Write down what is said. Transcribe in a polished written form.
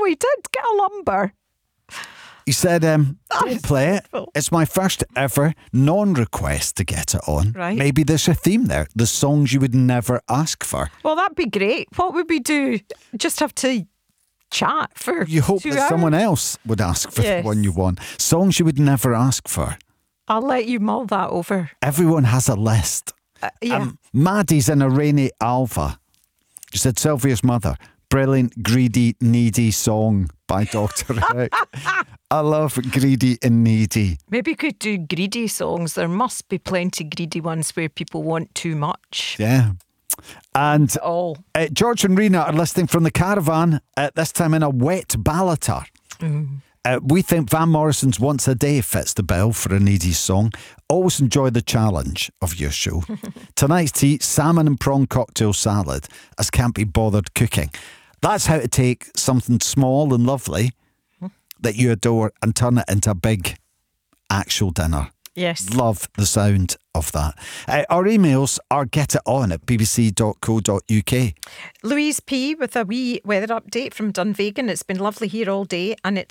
we did. Get a lumber. He said, don't is play it. dreadful. It's my first ever non-request to get it on. Right. Maybe there's a theme there. The songs you would never ask for. Well, that'd be great. What would we do? Just have to chat for You hope 2 that hours? someone else would ask for Yes. the one you want. Songs you would never ask for. I'll let you mull that over. Everyone has a list. Yeah. Maddie's in a rainy Alva. She said, Sylvia's mother. Brilliant, greedy, needy song by Dr. Rick. I love greedy and needy. Maybe you could do greedy songs. There must be plenty greedy ones where people want too much. Yeah. And All. George and Rena are listening from the caravan, this time in a wet Ballater. We think Van Morrison's Once a Day fits the bill for a needy song. Always enjoy the challenge of your show. Tonight's tea, salmon and prawn cocktail salad, as can't be bothered cooking. That's how to take something small and lovely that you adore and turn it into a big actual dinner. Yes. Love the sound of that. Our emails are getiton@bbc.co.uk. Louise P. with a wee weather update from Dunvegan. It's been lovely here all day and it's